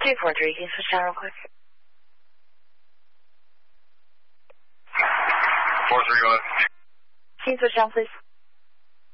243, can you switch down real quick? 431. Can you switch down, please?